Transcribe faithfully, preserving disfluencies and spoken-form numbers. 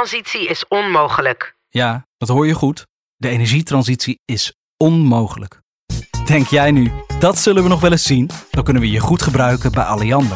energietransitie is onmogelijk. Ja, dat hoor je goed. De energietransitie is onmogelijk. Denk jij nu, dat zullen we nog wel eens zien? Dan kunnen we je goed gebruiken bij Alliander.